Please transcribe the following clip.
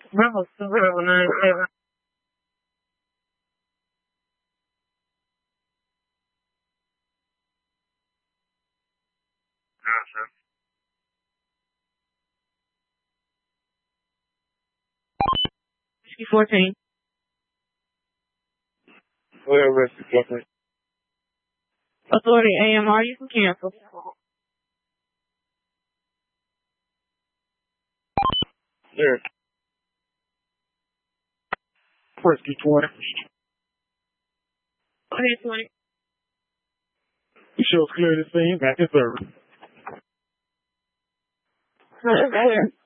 Bravo, 297. Gotcha. 14. Well, arrested, Jeffrey. Authority AMR, you can cancel. There. Frisky 20. Go ahead, 20. You show us clear the scene, back in service.